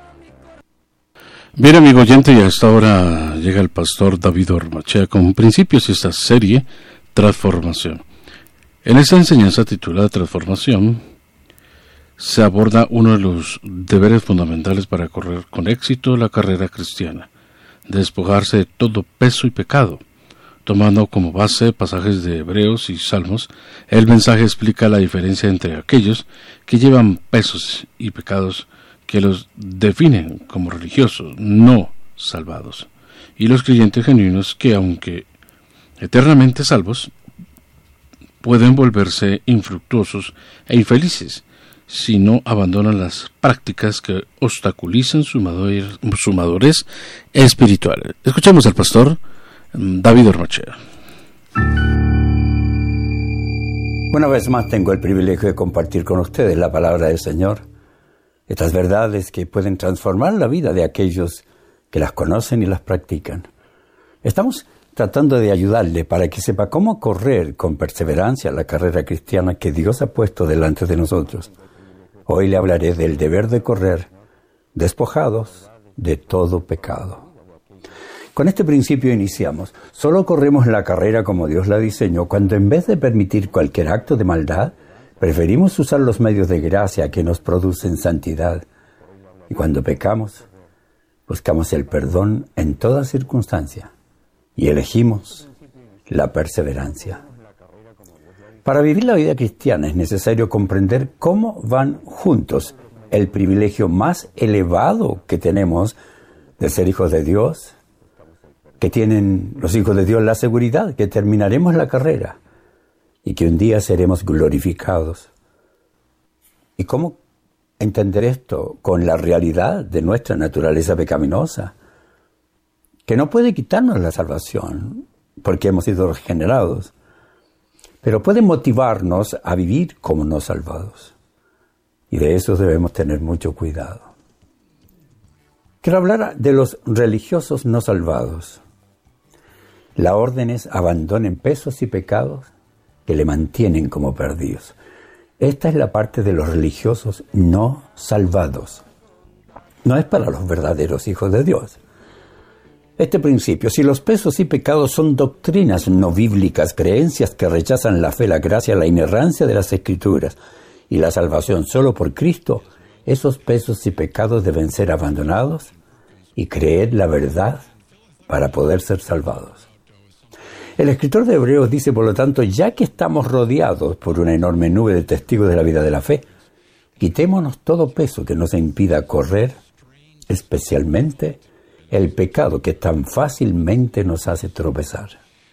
Bien, amigo oyente, y a esta hora llega el pastor David Ormachea con principios de esta serie Transformación. En esta enseñanza titulada Transformación se aborda uno de los deberes fundamentales para correr con éxito la carrera cristiana: despojarse de todo peso y pecado. Tomando como base pasajes de Hebreos y Salmos, el mensaje explica la diferencia entre aquellos que llevan pesos y pecados que los definen como religiosos no salvados, y los creyentes genuinos que, aunque eternamente salvos, pueden volverse infructuosos e infelices si no abandonan las prácticas que obstaculizan su madurez espiritual. Escuchamos al pastor David Ormachea. Una vez más tengo el privilegio de compartir con ustedes la palabra del Señor. Estas verdades que pueden transformar la vida de aquellos que las conocen y las practican. Estamos tratando de ayudarle para que sepa cómo correr con perseverancia la carrera cristiana que Dios ha puesto delante de nosotros. Hoy le hablaré del deber de correr despojados de todo pecado. Con este principio iniciamos. Solo corremos la carrera como Dios la diseñó cuando, en vez de permitir cualquier acto de maldad, preferimos usar los medios de gracia que nos producen santidad. Y cuando pecamos, buscamos el perdón en toda circunstancia y elegimos la perseverancia. Para vivir la vida cristiana es necesario comprender cómo van juntos el privilegio más elevado que tenemos de ser hijos de Dios, que tienen los hijos de Dios la seguridad que terminaremos la carrera y que un día seremos glorificados. ¿Y cómo entender esto con la realidad de nuestra naturaleza pecaminosa? Que no puede quitarnos la salvación, porque hemos sido regenerados, pero puede motivarnos a vivir como no salvados. Y de eso debemos tener mucho cuidado. Quiero hablar de los religiosos no salvados. La orden es: abandonen pesos y pecados que le mantienen como perdidos. Esta es la parte de los religiosos no salvados. No es para los verdaderos hijos de Dios. Este principio: si los pesos y pecados son doctrinas no bíblicas, creencias que rechazan la fe, la gracia, la inerrancia de las Escrituras y la salvación solo por Cristo, esos pesos y pecados deben ser abandonados y creer la verdad para poder ser salvados. El escritor de Hebreos dice, por lo tanto, ya que estamos rodeados por una enorme nube de testigos de la vida de la fe, quitémonos todo peso que nos impida correr, especialmente el pecado que tan fácilmente nos hace tropezar.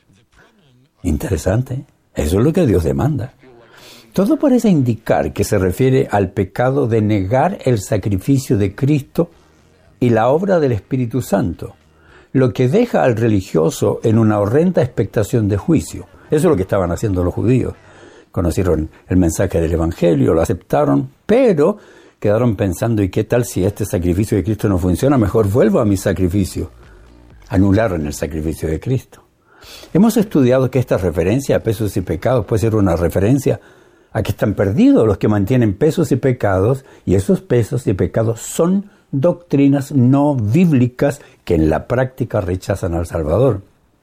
Interesante, eso es lo que Dios demanda. Todo parece indicar que se refiere al pecado de negar el sacrificio de Cristo y la obra del Espíritu Santo, lo que deja al religioso en una horrenda expectación de juicio. Eso es lo que estaban haciendo los judíos. Conocieron el mensaje del Evangelio, lo aceptaron, pero quedaron pensando, ¿y qué tal si este sacrificio de Cristo no funciona? Mejor vuelvo a mi sacrificio. Anularon el sacrificio de Cristo. Hemos estudiado que esta referencia a pesos y pecados puede ser una referencia a que están perdidos los que mantienen pesos y pecados, y esos pesos y pecados son doctrinas no bíblicas que en la práctica rechazan al Salvador.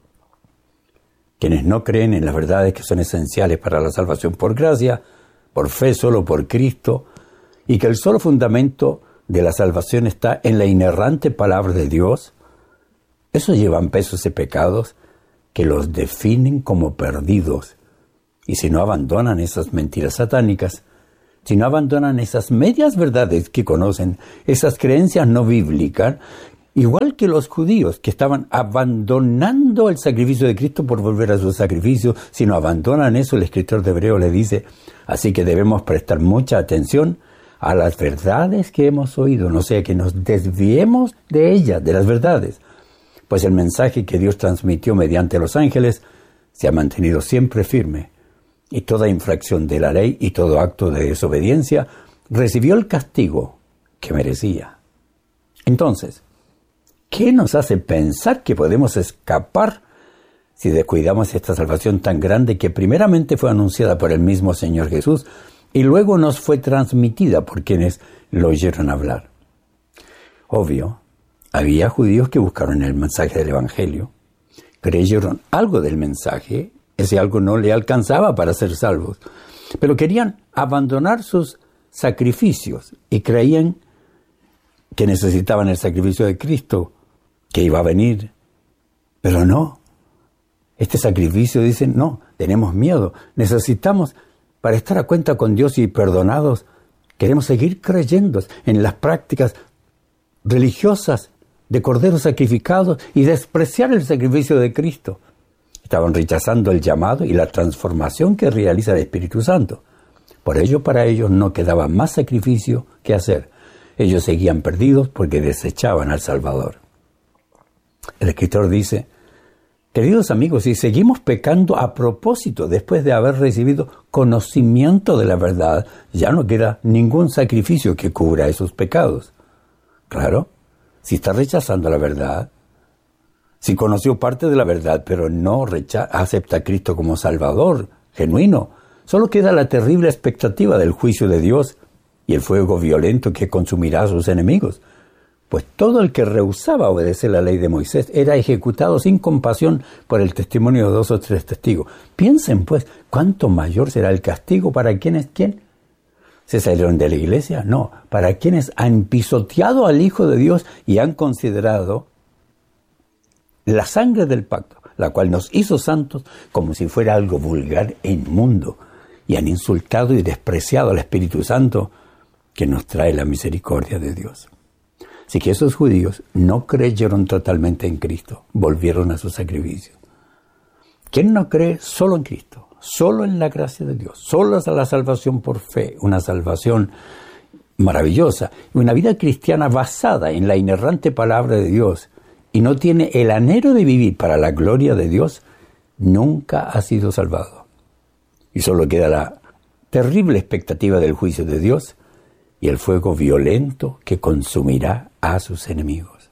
Quienes no creen en las verdades que son esenciales para la salvación por gracia, por fe solo por Cristo, y que el solo fundamento de la salvación está en la inerrante palabra de Dios, esos llevan pesos y pecados que los definen como perdidos. Y si no abandonan esas mentiras satánicas, si no abandonan esas medias verdades que conocen, esas creencias no bíblicas, igual que los judíos que estaban abandonando el sacrificio de Cristo por volver a su sacrificio, si no abandonan eso, el escritor de Hebreos le dice, así que debemos prestar mucha atención a las verdades que hemos oído, no sea que nos desviemos de ellas, de las verdades, pues el mensaje que Dios transmitió mediante los ángeles se ha mantenido siempre firme. Y toda infracción de la ley y todo acto de desobediencia recibió el castigo que merecía. Entonces, ¿qué nos hace pensar que podemos escapar si descuidamos esta salvación tan grande que primeramente fue anunciada por el mismo Señor Jesús y luego nos fue transmitida por quienes lo oyeron hablar? Obvio, había judíos que buscaron el mensaje del Evangelio, creyeron algo del mensaje, ese algo no le alcanzaba para ser salvos, pero querían abandonar sus sacrificios y creían que necesitaban el sacrificio de Cristo, que iba a venir. Pero no, este sacrificio, dicen, no, tenemos miedo, necesitamos, para estar a cuenta con Dios y perdonados, queremos seguir creyendo en las prácticas religiosas de corderos sacrificados y despreciar el sacrificio de Cristo. Estaban rechazando el llamado y la transformación que realiza el Espíritu Santo. Por ello, para ellos no quedaba más sacrificio que hacer. Ellos seguían perdidos porque desechaban al Salvador. El escritor dice, queridos amigos, si seguimos pecando a propósito después de haber recibido conocimiento de la verdad, ya no queda ningún sacrificio que cubra esos pecados. Claro, si está rechazando la verdad, si conoció parte de la verdad, pero no acepta a Cristo como Salvador genuino, solo queda la terrible expectativa del juicio de Dios y el fuego violento que consumirá a sus enemigos. Pues todo el que rehusaba obedecer la ley de Moisés era ejecutado sin compasión por el testimonio de 2 o 3 testigos. Piensen, pues, ¿cuánto mayor será el castigo para quienes, quién? ¿Se salieron de la iglesia? No, para quienes han pisoteado al Hijo de Dios y han considerado la sangre del pacto, la cual nos hizo santos, como si fuera algo vulgar e inmundo, y han insultado y despreciado al Espíritu Santo que nos trae la misericordia de Dios. Así que esos judíos no creyeron totalmente en Cristo, volvieron a su sacrificio. ¿Quién no cree solo en Cristo? Solo en la gracia de Dios, solo a la salvación por fe, una salvación maravillosa, una vida cristiana basada en la inerrante palabra de Dios y no tiene el anhelo de vivir para la gloria de Dios, nunca ha sido salvado. Y solo queda la terrible expectativa del juicio de Dios y el fuego violento que consumirá a sus enemigos.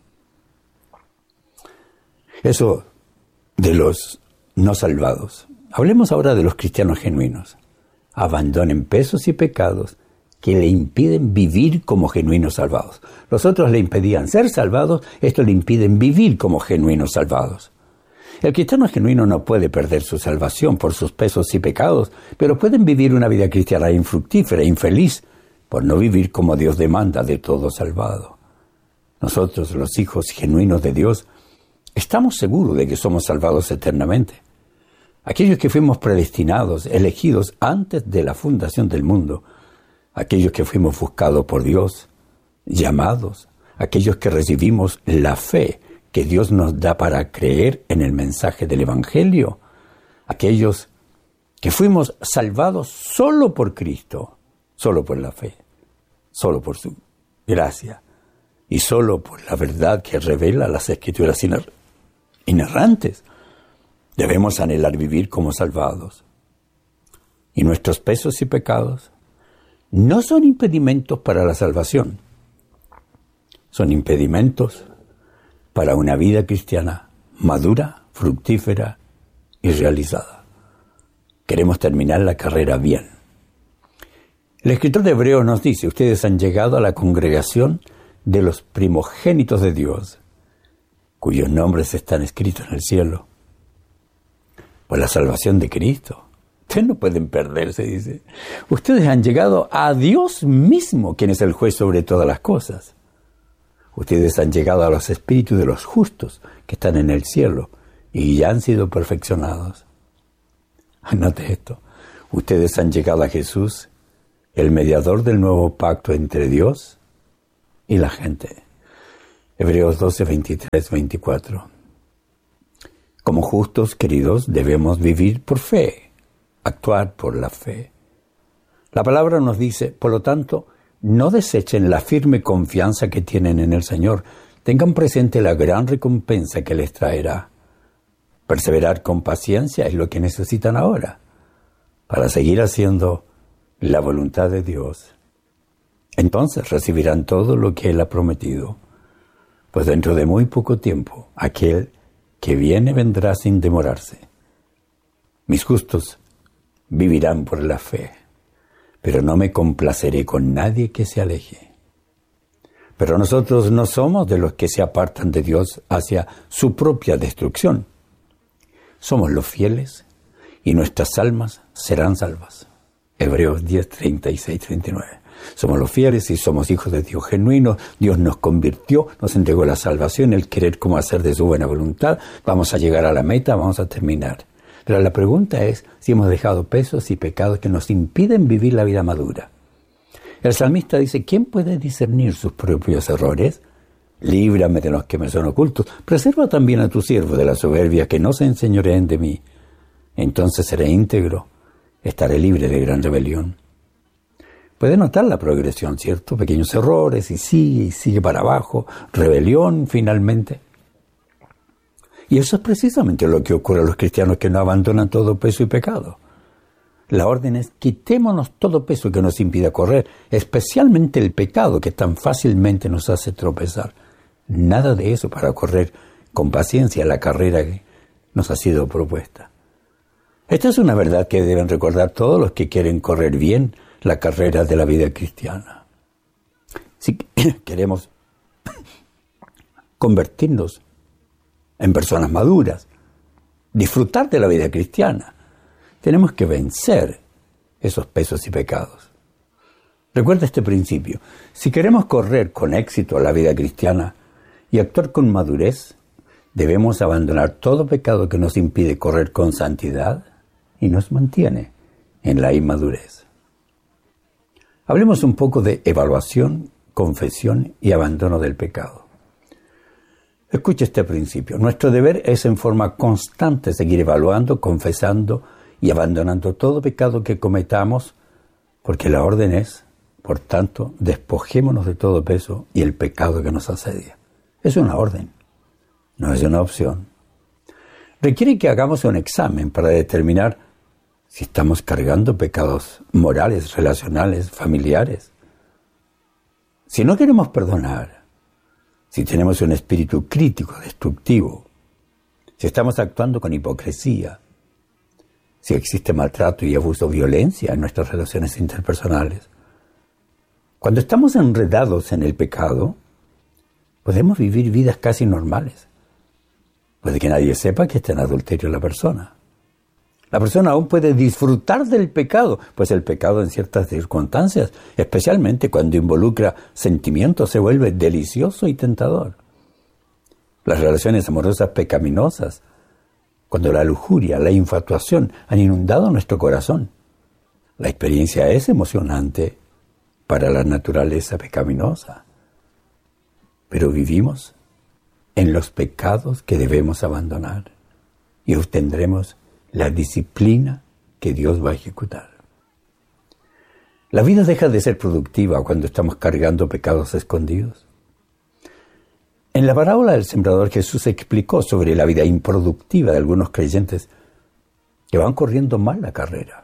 Eso de los no salvados. Hablemos ahora de los cristianos genuinos. Abandonen pesos y pecados que le impiden vivir como genuinos salvados. Los otros le impedían ser salvados, estos le impiden vivir como genuinos salvados. El cristiano genuino no puede perder su salvación por sus pesos y pecados, pero pueden vivir una vida cristiana infructífera, infeliz, por no vivir como Dios demanda de todo salvado. Nosotros, los hijos genuinos de Dios, estamos seguros de que somos salvados eternamente. Aquellos que fuimos predestinados, elegidos antes de la fundación del mundo, aquellos que fuimos buscados por Dios, llamados, aquellos que recibimos la fe que Dios nos da para creer en el mensaje del Evangelio, aquellos que fuimos salvados solo por Cristo, solo por la fe, solo por su gracia y solo por la verdad que revela las Escrituras inerrantes. Debemos anhelar vivir como salvados. Y nuestros pesos y pecados no son impedimentos para la salvación. Son impedimentos para una vida cristiana madura, fructífera y realizada. Queremos terminar la carrera bien. El escritor de Hebreos nos dice, ustedes han llegado a la congregación de los primogénitos de Dios, cuyos nombres están escritos en el cielo. Por la salvación de Cristo. Ustedes no pueden perderse, dice. Ustedes han llegado a Dios mismo, quien es el juez sobre todas las cosas. Ustedes han llegado a los espíritus de los justos que están en el cielo y ya han sido perfeccionados. Anote esto. Ustedes han llegado a Jesús, el mediador del nuevo pacto entre Dios y la gente. Hebreos 12, 23, 24. Como justos, queridos, debemos vivir por fe, actuar por la fe. La palabra nos dice, por lo tanto, no desechen la firme confianza que tienen en el Señor. Tengan presente la gran recompensa que les traerá. Perseverar con paciencia es lo que necesitan ahora, para seguir haciendo la voluntad de Dios. Entonces recibirán todo lo que Él ha prometido, pues dentro de muy poco tiempo, aquel que viene vendrá sin demorarse. Mis justos vivirán por la fe, pero no me complaceré con nadie que se aleje. Pero nosotros no somos de los que se apartan de Dios hacia su propia destrucción. Somos los fieles y nuestras almas serán salvas. Hebreos 10, 36, 39. Somos los fieles y somos hijos de Dios genuinos. Dios nos convirtió, nos entregó la salvación, el querer cómo hacer de su buena voluntad. Vamos a llegar a la meta, vamos a terminar. Pero la pregunta es si hemos dejado pesos y pecados que nos impiden vivir la vida madura. El salmista dice, ¿quién puede discernir sus propios errores? Líbrame de los que me son ocultos. Preserva también a tu siervo de la soberbia, que no se enseñoreen de mí. Entonces seré íntegro, estaré libre de gran rebelión. Puede notar la progresión, ¿cierto? Pequeños errores y sigue para abajo. Rebelión, finalmente. Y eso es precisamente lo que ocurre a los cristianos que no abandonan todo peso y pecado. La orden es, quitémonos todo peso que nos impida correr, especialmente el pecado que tan fácilmente nos hace tropezar. Nada de eso para correr con paciencia la carrera que nos ha sido propuesta. Esta es una verdad que deben recordar todos los que quieren correr bien la carrera de la vida cristiana. Si queremos convertirnos en personas maduras, disfrutar de la vida cristiana, tenemos que vencer esos pesos y pecados. Recuerda este principio. Si queremos correr con éxito la vida cristiana y actuar con madurez, debemos abandonar todo pecado que nos impide correr con santidad y nos mantiene en la inmadurez. Hablemos un poco de evaluación, confesión y abandono del pecado. Escuche este principio. Nuestro deber es en forma constante seguir evaluando, confesando y abandonando todo pecado que cometamos, porque la orden es, por tanto, despojémonos de todo peso y el pecado que nos asedia. Es una orden, no es una opción. Requiere que hagamos un examen para determinar si estamos cargando pecados morales, relacionales, familiares. Si no queremos perdonar, si tenemos un espíritu crítico, destructivo, si estamos actuando con hipocresía, si existe maltrato y abuso, violencia en nuestras relaciones interpersonales. Cuando estamos enredados en el pecado, podemos vivir vidas casi normales. Puede que nadie sepa que está en adulterio la persona. La persona aún puede disfrutar del pecado, pues el pecado en ciertas circunstancias, especialmente cuando involucra sentimientos, se vuelve delicioso y tentador. Las relaciones amorosas pecaminosas, cuando la lujuria, la infatuación han inundado nuestro corazón. La experiencia es emocionante para la naturaleza pecaminosa, pero vivimos en los pecados que debemos abandonar y obtendremos la disciplina que Dios va a ejecutar. La vida deja de ser productiva cuando estamos cargando pecados escondidos. En la parábola del sembrador, Jesús explicó sobre la vida improductiva de algunos creyentes que van corriendo mal la carrera.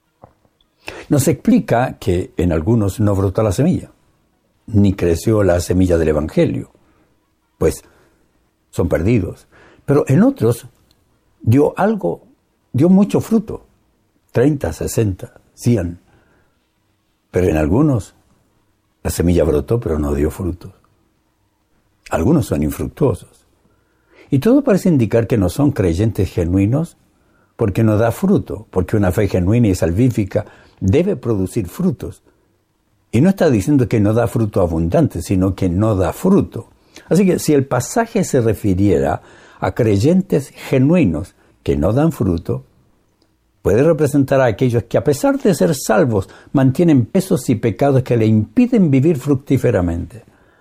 Nos explica que en algunos no brotó la semilla, ni creció la semilla del Evangelio, pues son perdidos. Pero en otros dio mucho fruto, 30, 60, 100. Pero en algunos la semilla brotó, pero no dio frutos. Algunos son infructuosos. Y todo parece indicar que no son creyentes genuinos porque no da fruto, porque una fe genuina y salvífica debe producir frutos. Y no está diciendo que no da fruto abundante, sino que no da fruto. Así que si el pasaje se refiriera a creyentes genuinos que no dan fruto, puede representar a aquellos que a pesar de ser salvos mantienen pesos y pecados que le impiden vivir fructíferamente.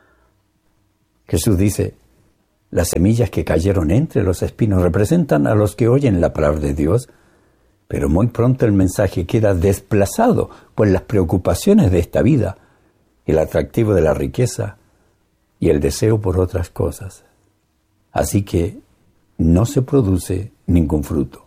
Jesús dice, las semillas que cayeron entre los espinos representan a los que oyen la palabra de Dios, pero muy pronto el mensaje queda desplazado por las preocupaciones de esta vida, el atractivo de la riqueza y el deseo por otras cosas. Así que no se produce ningún fruto.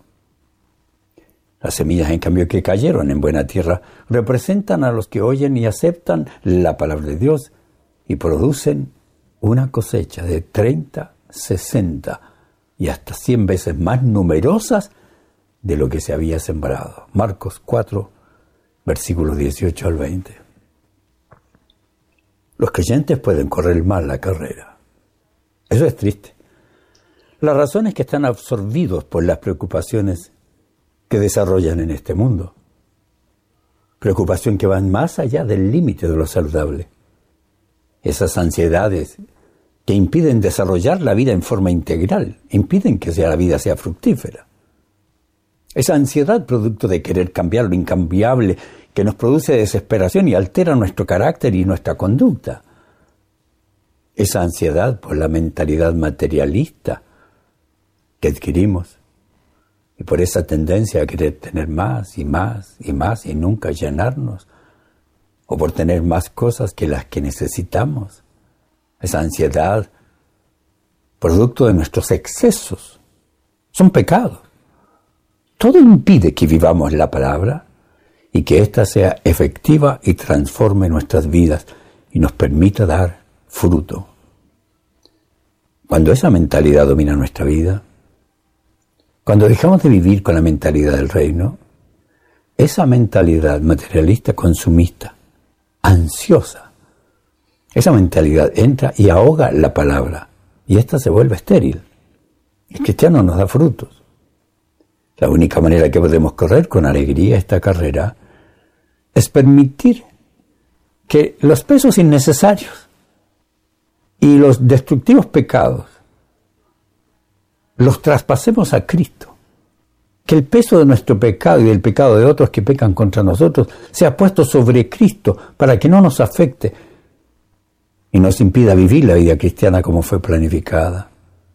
Las semillas, en cambio, que cayeron en buena tierra representan a los que oyen y aceptan la palabra de Dios y producen una cosecha de 30, 60 y hasta 100 veces más numerosas de lo que se había sembrado. Marcos 4, versículos 18 al 20. los creyentes pueden correr mal la carrera. Eso es triste. La razón es que están absorbidos por las preocupaciones que desarrollan en este mundo. Preocupación que van más allá del límite de lo saludable. Esas ansiedades que impiden desarrollar la vida en forma integral, impiden que la vida sea fructífera. Esa ansiedad producto de querer cambiar lo incambiable, que nos produce desesperación y altera nuestro carácter y nuestra conducta. Esa ansiedad por la mentalidad materialista que adquirimos y por esa tendencia a querer tener más y más y más y nunca llenarnos, o por tener más cosas que las que necesitamos. Esa ansiedad, producto de nuestros excesos, son pecados. Todo impide que vivamos la palabra y que ésta sea efectiva y transforme nuestras vidas y nos permita dar fruto. Cuando esa mentalidad domina nuestra vida, cuando dejamos de vivir con la mentalidad del reino, esa mentalidad materialista, consumista, ansiosa, esa mentalidad entra y ahoga la palabra y ésta se vuelve estéril. El cristiano nos da frutos. La única manera que podemos correr con alegría esta carrera es permitir que los pesos innecesarios y los destructivos pecados los traspasemos a Cristo. Que el peso de nuestro pecado y del pecado de otros que pecan contra nosotros sea puesto sobre Cristo para que no nos afecte y nos impida vivir la vida cristiana como fue planificada.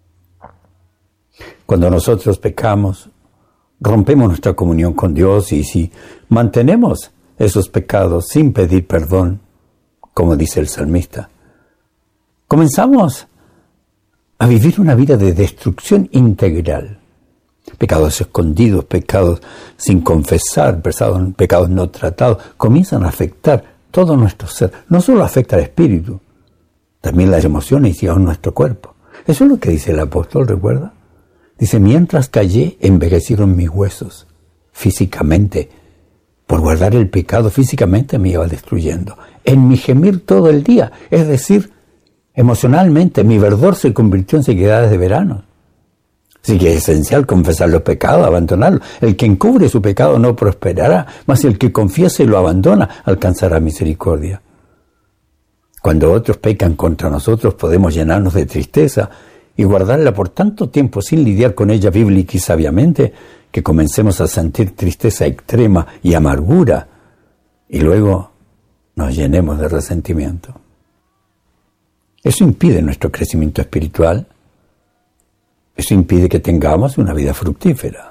Cuando nosotros pecamos, rompemos nuestra comunión con Dios y si mantenemos esos pecados sin pedir perdón, como dice el salmista, comenzamos a vivir una vida de destrucción integral. Pecados escondidos, pecados sin confesar, pecados no tratados, comienzan a afectar todo nuestro ser. No solo afecta al espíritu, también las emociones y aún nuestro cuerpo. Eso es lo que dice el apóstol, ¿recuerda? Dice, mientras callé, envejecieron mis huesos. Físicamente, por guardar el pecado, físicamente me iba destruyendo. En mi gemir todo el día, es decir, emocionalmente, mi verdor se convirtió en sequedades de verano. Así que es esencial confesar los pecados, abandonarlos. El que encubre su pecado no prosperará, mas el que confiesa y lo abandona alcanzará misericordia. Cuando otros pecan contra nosotros, podemos llenarnos de tristeza y guardarla por tanto tiempo sin lidiar con ella bíblica y sabiamente, que comencemos a sentir tristeza extrema y amargura, y luego nos llenemos de resentimiento. Eso impide nuestro crecimiento espiritual. Eso impide que tengamos una vida fructífera.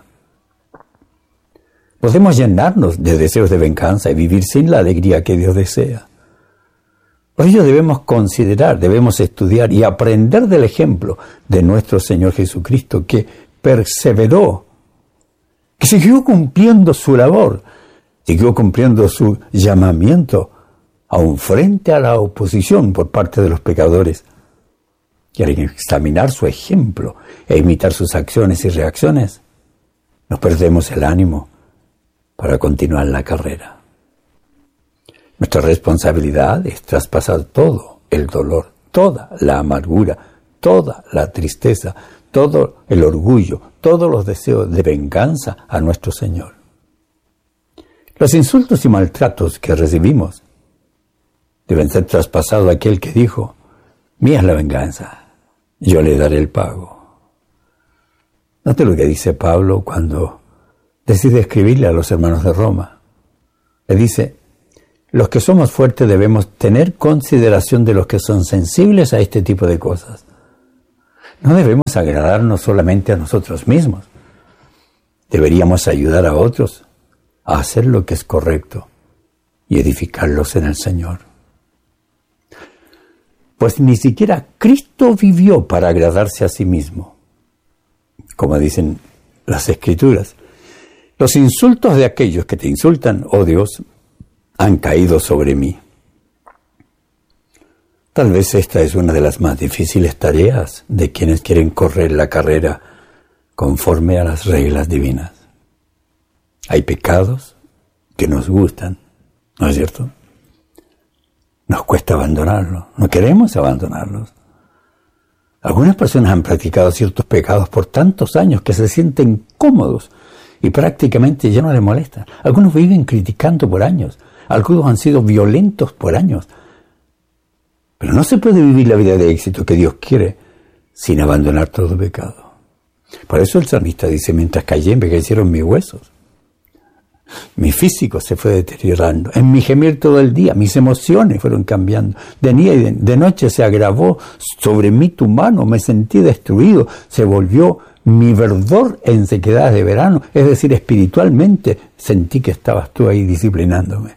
Podemos llenarnos de deseos de venganza y vivir sin la alegría que Dios desea. Por ello debemos considerar, debemos estudiar y aprender del ejemplo de nuestro Señor Jesucristo, que perseveró, que siguió cumpliendo su labor, siguió cumpliendo su llamamiento, aun frente a la oposición por parte de los pecadores. Y al examinar su ejemplo e imitar sus acciones y reacciones, nos perdemos el ánimo para continuar la carrera. Nuestra responsabilidad es traspasar todo el dolor, toda la amargura, toda la tristeza, todo el orgullo, todos los deseos de venganza a nuestro Señor. Los insultos y maltratos que recibimos deben ser traspasados a aquel que dijo, mía es la venganza, yo le daré el pago. Note lo que dice Pablo cuando decide escribirle a los hermanos de Roma. Le dice, los que somos fuertes debemos tener consideración de los que son sensibles a este tipo de cosas. No debemos agradarnos solamente a nosotros mismos. Deberíamos ayudar a otros a hacer lo que es correcto y edificarlos en el Señor. Pues ni siquiera Cristo vivió para agradarse a sí mismo. Como dicen las Escrituras, los insultos de aquellos que te insultan, oh Dios, han caído sobre mí. Tal vez esta es una de las más difíciles tareas de quienes quieren correr la carrera conforme a las reglas divinas. Hay pecados que nos gustan, ¿no es cierto? Nos cuesta abandonarlos, no queremos abandonarlos. Algunas personas han practicado ciertos pecados por tantos años que se sienten cómodos y prácticamente ya no les molestan. Algunos viven criticando por años, algunos han sido violentos por años. Pero no se puede vivir la vida de éxito que Dios quiere sin abandonar todo pecado. Por eso el salmista dice, mientras callé envejecieron mis huesos. Mi físico se fue deteriorando. En mi gemir todo el día, mis emociones fueron cambiando. De día y de noche se agravó sobre mí tu mano, me sentí destruido. Se volvió mi verdor en sequedad de verano. Es decir, espiritualmente sentí que estabas tú ahí disciplinándome.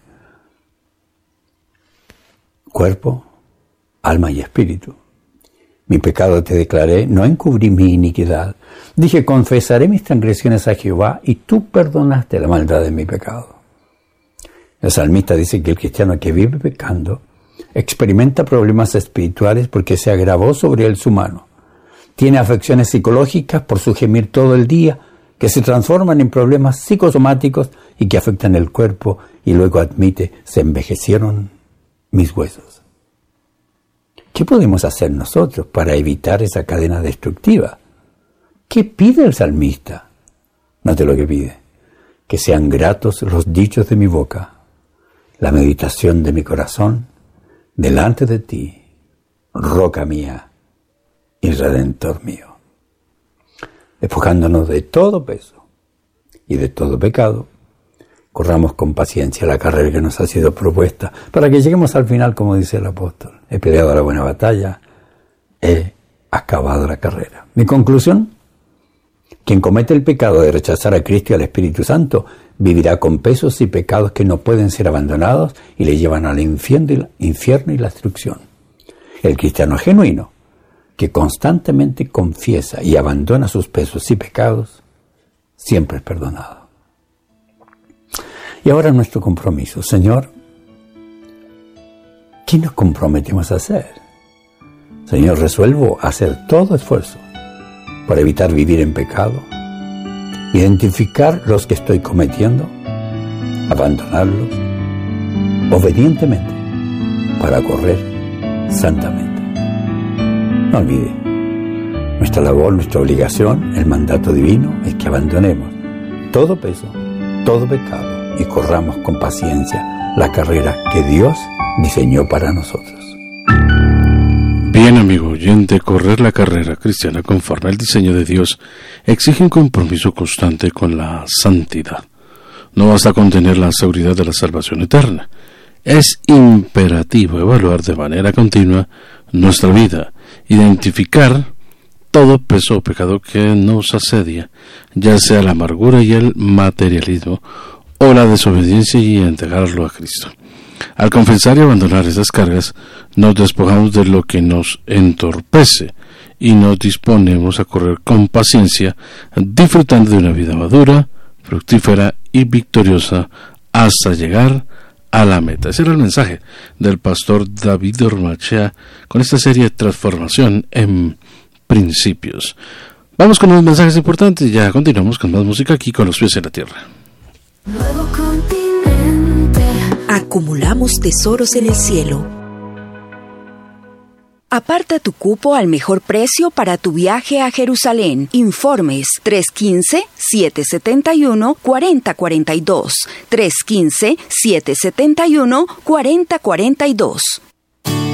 Cuerpo, alma y espíritu. Mi pecado te declaré, no encubrí mi iniquidad. Dije, confesaré mis transgresiones a Jehová, y tú perdonaste la maldad de mi pecado. El salmista dice que el cristiano que vive pecando experimenta problemas espirituales porque se agravó sobre él su mano. Tiene afecciones psicológicas por su gemir todo el día, que se transforman en problemas psicosomáticos y que afectan el cuerpo, y luego admite, se envejecieron mis huesos. ¿Qué podemos hacer nosotros para evitar esa cadena destructiva? ¿Qué pide el salmista? Note lo que pide. Que sean gratos los dichos de mi boca, la meditación de mi corazón, delante de ti, roca mía y redentor mío. Despojándonos de todo peso y de todo pecado, corramos con paciencia la carrera que nos ha sido propuesta, para que lleguemos al final, como dice el apóstol. He peleado la buena batalla, he acabado la carrera. Mi conclusión: quien comete el pecado de rechazar a Cristo y al Espíritu Santo, vivirá con pesos y pecados que no pueden ser abandonados y le llevan al infierno y la destrucción. El cristiano genuino, que constantemente confiesa y abandona sus pesos y pecados, siempre es perdonado. Y ahora nuestro compromiso. Señor, ¿qué nos comprometemos a hacer? Señor, resuelvo hacer todo esfuerzo para evitar vivir en pecado, identificar los que estoy cometiendo, abandonarlos obedientemente para correr santamente. No olvide, nuestra labor, nuestra obligación, el mandato divino es que abandonemos todo peso, todo pecado y corramos con paciencia la carrera que Dios diseñó para nosotros. Bien, amigo oyente, correr la carrera cristiana conforme al diseño de Dios exige un compromiso constante con la santidad. No basta con tener la seguridad de la salvación eterna. Es imperativo evaluar de manera continua nuestra vida, identificar todo peso o pecado que nos asedia, ya sea la amargura y el materialismo o la desobediencia, y entregarlo a Cristo. Al confesar y abandonar esas cargas, nos despojamos de lo que nos entorpece y nos disponemos a correr con paciencia, disfrutando de una vida madura, fructífera y victoriosa hasta llegar a la meta. Ese era el mensaje del pastor David Ormachea con esta serie de Transformación en Principios. Vamos con unos mensajes importantes y ya continuamos con más música aquí con los pies en la tierra. Nuevo continente. Acumulamos tesoros en el cielo. Aparta tu cupo al mejor precio para tu viaje a Jerusalén. Informes 315-771-4042. 315-771-4042.